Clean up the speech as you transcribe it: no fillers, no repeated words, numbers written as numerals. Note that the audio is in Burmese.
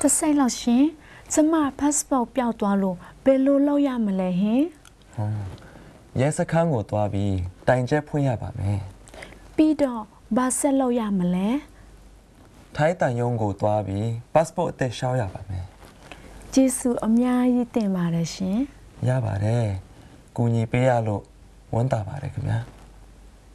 တဆိတ်လို့ရှင်ကျမ passport ပျောက်သွားလို့ဘယ်လိုလုပ်ရမလဲဟင်ရဲစခန်းကိုသွားပြီးတိုင်ချက်ဖွင့်ရပါမယ်ပြီးတော့ဘာဆက်လုပ်ရမလဲထိုင်းတန်ယုံကိုသွားပြီး passport အသစ်လျှောက်ရပါမယ်ကျေးဇူးအများကြီးတင်ပါတယ်ရှင်ရပါတယ်ကူညီပေးရလို့ဝမ်းသာပါတယ်ခင်ဗျာ